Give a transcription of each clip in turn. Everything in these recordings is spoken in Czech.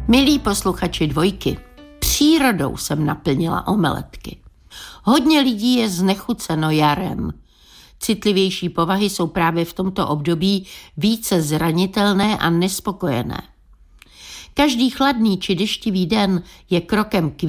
Milí posluchači Dvojky, přírodou jsem naplnila omeletky. Hodně lidí je znechuceno jarem. Citlivější povahy jsou právě v tomto období více zranitelné a nespokojené. Každý chladný či deštivý den je krokem k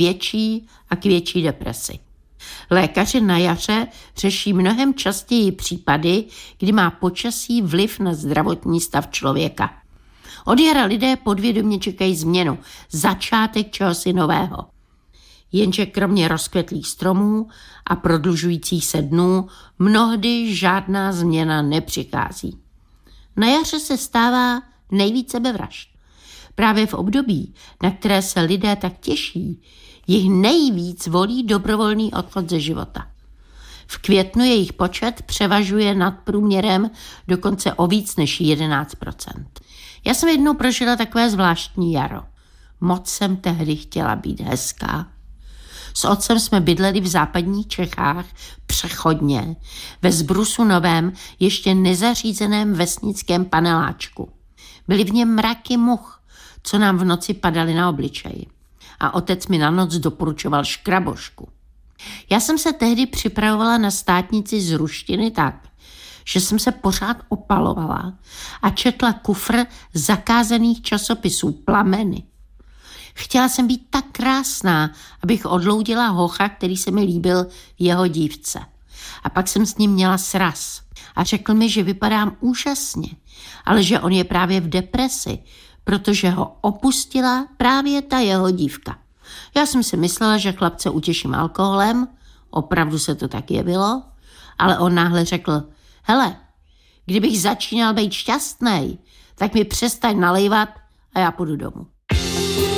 větší depresi. Lékaři na jaře řeší mnohem častěji případy, kdy má počasí vliv na zdravotní stav člověka. Od jara lidé podvědomě čekají změnu, začátek čehosi nového. Jenže kromě rozkvetlých stromů a prodlužujících se dnů mnohdy žádná změna nepřichází. Na jaře se stává nejvíce sebevražd. Právě v období, na které se lidé tak těší, jich nejvíc volí dobrovolný odchod ze života. V květnu jejich počet převažuje nad průměrem dokonce o víc než 11%. Já jsem jednou prožila takové zvláštní jaro. Moc jsem tehdy chtěla být hezká. S otcem jsme bydleli v západních Čechách přechodně, ve Zbrusu Novém, ještě nezařízeném vesnickém paneláčku. Byly v něm mraky much, co nám v noci padaly na obličej. A otec mi na noc doporučoval škrabošku. Já jsem se tehdy připravovala na státnici z ruštiny tak, že jsem se pořád opalovala a četla kufr zakázaných časopisů Plameny. Chtěla jsem být tak krásná, abych odloudila hocha, který se mi líbil jeho dívce. A pak jsem s ním měla sraz a řekl mi, že vypadám úžasně, ale že on je právě v depresi, protože ho opustila právě ta jeho dívka. Já jsem si myslela, že chlapce utěším alkoholem, opravdu se to tak jevilo, ale on náhle řekl: hele, kdybych začínal být šťastnej, tak mi přestaň nalejvat a já půjdu domů.